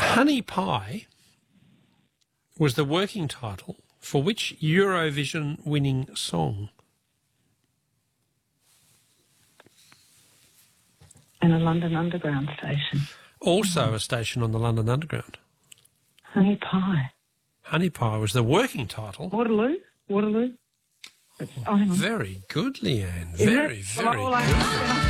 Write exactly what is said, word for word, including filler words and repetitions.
Honey Pie was the working title for which Eurovision winning song? And a London Underground station. Also a station on the London Underground. Honey Pie. Honey Pie was the working title. Waterloo? Waterloo? Oh, hang on. Very good, Leanne. Is Very, it? very Well, good. I-